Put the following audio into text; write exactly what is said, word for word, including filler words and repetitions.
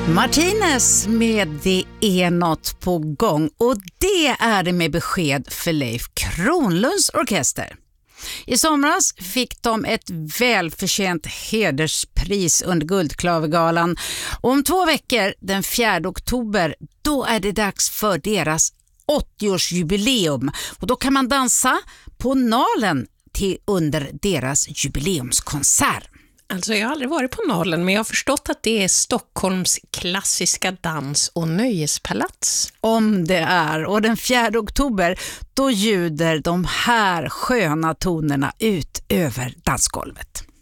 Martinez med Det är något på gång, och det är det med besked för Leif Kronlunds orkester. I somras fick de ett välförtjänt hederspris under Guldklavergalan, och om två veckor, den fjärde oktober, då är det dags för deras åttioårsjubileum, och då kan man dansa på Nalen till under deras jubileumskonsert. Alltså jag har aldrig varit på Nalen, men jag har förstått att det är Stockholms klassiska dans- och nöjespalats. Om det är, och den fjärde oktober, då ljuder de här sköna tonerna ut över dansgolvet.